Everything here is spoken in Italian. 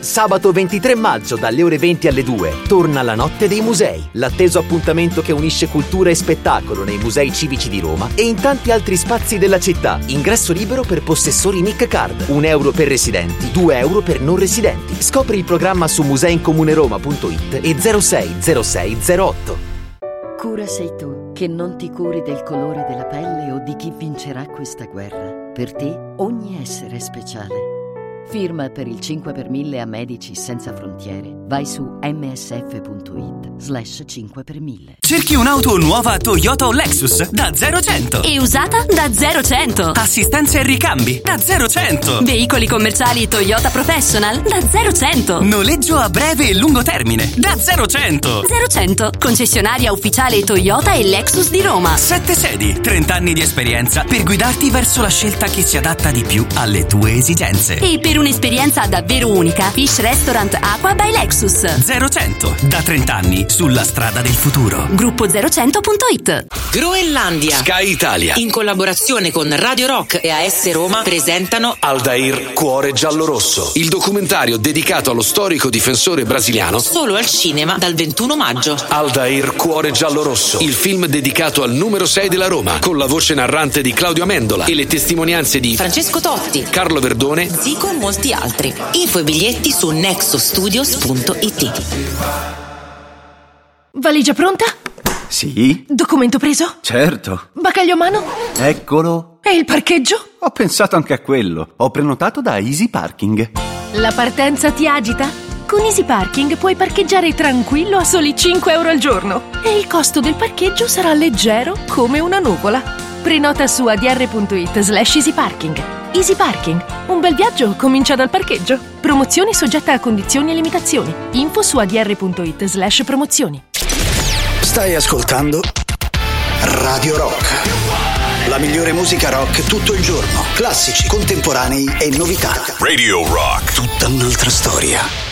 Sabato 23 maggio dalle ore 20 alle 2 torna la Notte dei Musei, l'atteso appuntamento che unisce cultura e spettacolo nei musei civici di Roma e in tanti altri spazi della città. Ingresso libero per possessori Nick Card, €1 per residenti, €2 per non residenti. Scopri il programma su museincomune-roma.it e 060608. Cura sei tu, che non ti curi del colore della pelle o di chi vincerà questa guerra. Per te ogni essere è speciale. Firma per il 5 per 1000 a Medici Senza Frontiere. Vai su msf.it/5 per 1000. Cerchi un'auto nuova Toyota o Lexus? Da 0-100. E usata? Da 0-100. Assistenza e ricambi? Da 0-100. Veicoli commerciali Toyota Professional? Da 0-100. Noleggio a breve e lungo termine? Da 0-100. 0-100. Concessionaria ufficiale Toyota e Lexus di Roma. 7 sedi, 30 anni di esperienza per guidarti verso la scelta che si adatta di più alle tue esigenze. E per un'esperienza davvero unica, Fish Restaurant Aqua by Lexus. 0-100, da 30 anni sulla strada del futuro. Gruppo 0-100.it. Groenlandia, Sky Italia, in collaborazione con Radio Rock e AS Roma, presentano Aldair Cuore Giallorosso, il documentario dedicato allo storico difensore brasiliano, solo al cinema dal 21 maggio. Aldair Cuore Giallorosso, il film dedicato al numero 6 della Roma, con la voce narrante di Claudio Amendola e le testimonianze di Francesco Totti, Carlo Verdone, Zico e molti altri. Info e biglietti su nexostudios.it. Valigia pronta? Sì. Documento preso? Certo. Bagaglio a mano? Eccolo. E il parcheggio? Ho pensato anche a quello. Ho prenotato da Easy Parking. La partenza ti agita? Con Easy Parking puoi parcheggiare tranquillo a soli €5 al giorno e il costo del parcheggio sarà leggero come una nuvola. Prenota su adr.it/easyparking. Easy Parking. Un bel viaggio comincia dal parcheggio. Promozione soggetta a condizioni e limitazioni. Info su adr.it/promozioni. Stai ascoltando Radio Rock. La migliore musica rock tutto il giorno. Classici, contemporanei e novità. Radio Rock, tutta un'altra storia.